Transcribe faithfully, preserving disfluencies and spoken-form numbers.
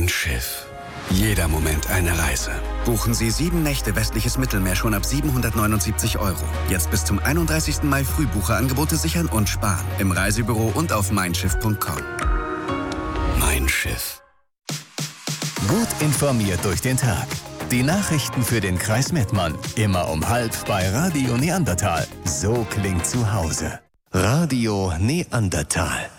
Mein Schiff. Jeder Moment eine Reise. Buchen Sie sieben Nächte westliches Mittelmeer schon ab siebenhundertneunundsiebzig Euro. Jetzt bis zum einunddreißigsten Mai Frühbucherangebote sichern und sparen. Im Reisebüro und auf mein schiff punkt com. Mein Schiff. Gut informiert durch den Tag. Die Nachrichten für den Kreis Mettmann. Immer um halb bei Radio Neandertal. So klingt zu Hause. Radio Neandertal.